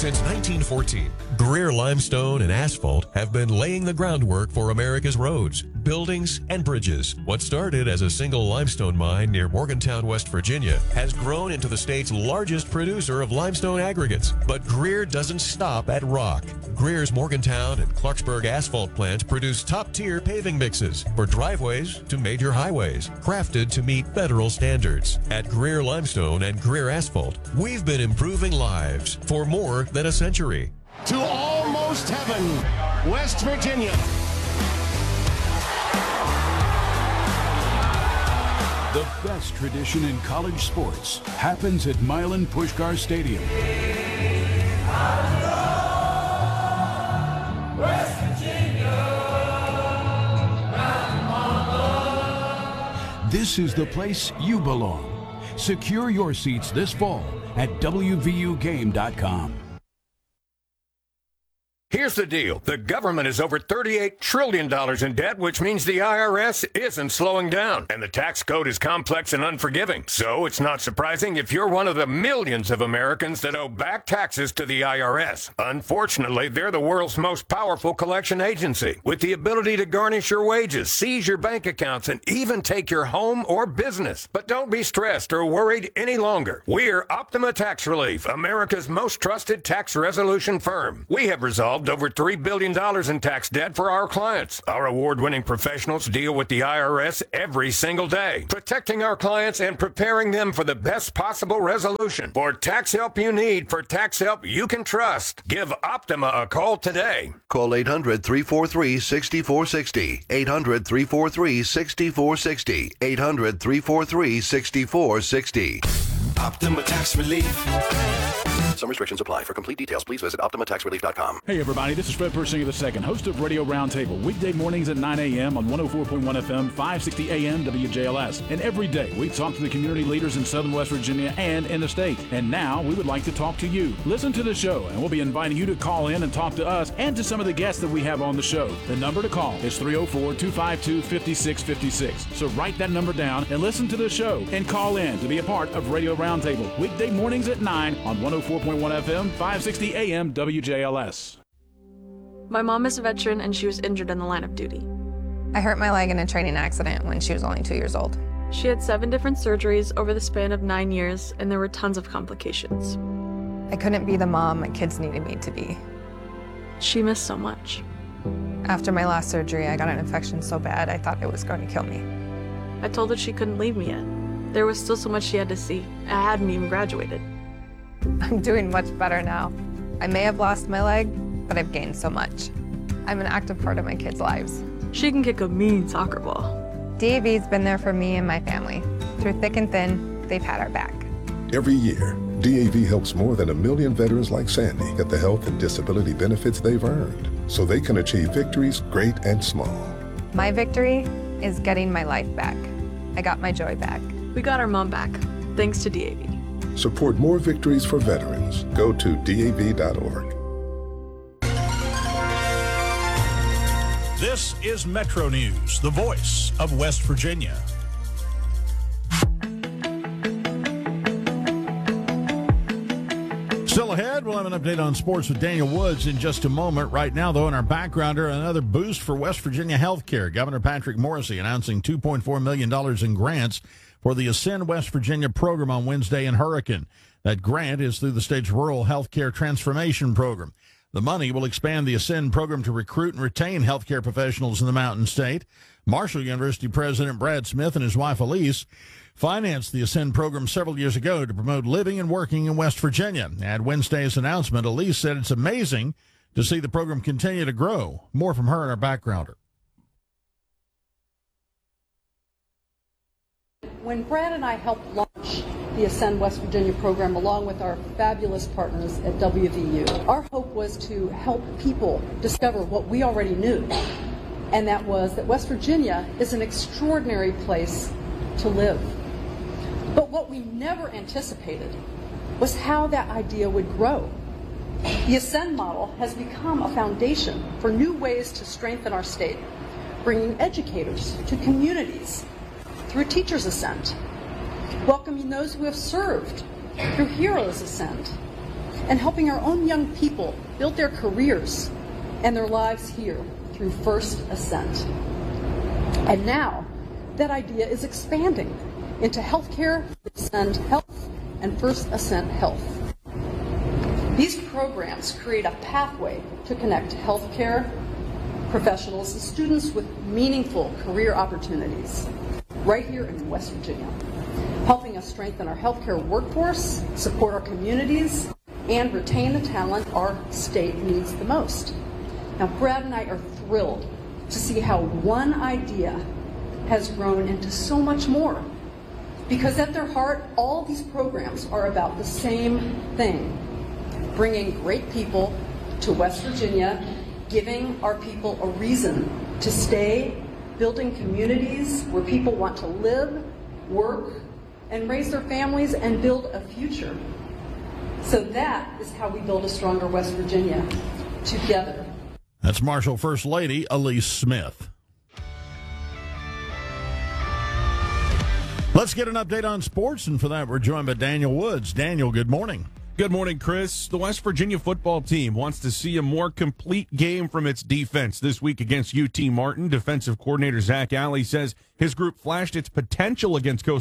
Since 1914, Greer Limestone and Asphalt have been laying the groundwork for America's roads, buildings, and bridges. What started as a single limestone mine near Morgantown, West Virginia, has grown into the state's largest producer of limestone aggregates. But Greer doesn't stop at rock. Greer's Morgantown and Clarksburg asphalt plants produce top-tier paving mixes for driveways to major highways, crafted to meet federal standards. At Greer Limestone and Greer Asphalt, we've been improving lives for more than a century. To almost heaven, West Virginia. The best tradition in college sports happens at Milan Puskar Stadium. West Virginia, This is the place you belong. Secure your seats this fall at WVUGame.com. Here's the deal. The government is over $38 trillion in debt, which means the IRS isn't slowing down. And the tax code is complex and unforgiving. So it's not surprising if you're one of the millions of Americans that owe back taxes to the IRS. Unfortunately, they're the world's most powerful collection agency, with the ability to garnish your wages, seize your bank accounts, and even take your home or business. But don't be stressed or worried any longer. We're Optima Tax Relief, America's most trusted tax resolution firm. We have resolved over $3 billion in tax debt for our clients. Our award-winning professionals deal with the IRS every single day, protecting our clients and preparing them for the best possible resolution. For tax help you need, for tax help you can trust, give Optima a call today. Call 800-343-6460. 800-343-6460. 800-343-6460. Optima Tax Relief. Some restrictions apply. For complete details, please visit OptimaTaxRelief.com. Hey, everybody. This is Fred Persinger II, host of Radio Roundtable, weekday mornings at 9 a.m. on 104.1 FM, 560 AM WJLS. And every day, we talk to the community leaders in Southern West Virginia and in the state. And now, we would like to talk to you. Listen to the show, and we'll be inviting you to call in and talk to us and to some of the guests that we have on the show. The number to call is 304-252-5656. So write that number down and listen to the show and call in to be a part of Radio Roundtable, weekday mornings at 9 on 104.1 FM, 560 AM WJLS. My mom is a veteran and she was injured in the line of duty. I hurt my leg in a training accident when she was only 2 years old. She had 7 different surgeries over the span of 9 years, and there were tons of complications. I couldn't be the mom my kids needed me to be. She missed so much. After my last surgery, I got an infection so bad I thought it was going to kill me. I told her she couldn't leave me yet. There was still so much she had to see. I hadn't even graduated. I'm doing much better now. I may have lost my leg, but I've gained so much. I'm an active part of my kids' lives. She can kick a mean soccer ball. DAV's been there for me and my family. Through thick and thin, they've had our back. Every year, DAV helps more than 1 million veterans like Sandy get the health and disability benefits they've earned, so they can achieve victories great and small. My victory is getting my life back. I got my joy back. We got our mom back, thanks to DAV. Support more victories for veterans. Go to DAV.org. This is Metro News, the voice of West Virginia. Still ahead, we'll have an update on sports with Daniel Woods in just a moment. Right now, though, in our backgrounder, another boost for West Virginia health care. Governor Patrick Morrisey announcing $2.4 million in grants for the Ascend West Virginia program on Wednesday in Hurricane. That grant is through the state's Rural Healthcare Transformation Program. The money will expand the Ascend program to recruit and retain healthcare professionals in the Mountain State. Marshall University President Brad Smith and his wife Elise financed the Ascend program several years ago to promote living and working in West Virginia. At Wednesday's announcement, Elise said it's amazing to see the program continue to grow. More from her in our backgrounder. When Brad and I helped launch the Ascend West Virginia program along with our fabulous partners at WVU, our hope was to help people discover what we already knew, and that was that West Virginia is an extraordinary place to live. But what we never anticipated was how that idea would grow. The Ascend model has become a foundation for new ways to strengthen our state, bringing educators to communities through Teachers Ascend, welcoming those who have served through Heroes Ascend, and helping our own young people build their careers and their lives here through First Ascent. And now, that idea is expanding into healthcare, Ascend Health, and First Ascent Health. These programs create a pathway to connect healthcare professionals and students with meaningful career opportunities right here in West Virginia, helping us strengthen our healthcare workforce, support our communities, and retain the talent our state needs the most. Now, Brad and I are thrilled to see how one idea has grown into so much more, because at their heart, all these programs are about the same thing: bringing great people to West Virginia, giving our people a reason to stay, building communities where people want to live, work, and raise their families and build a future. So that is how we build a stronger West Virginia, together. That's Marshall First Lady Elise Smith. Let's get an update on sports, and for that we're joined by Daniel Woods. Daniel, good morning. Good morning, Chris. The West Virginia football team wants to see a more complete game from its defense this week against UT Martin. Defensive coordinator Zach Alley says his group flashed its potential against Coastal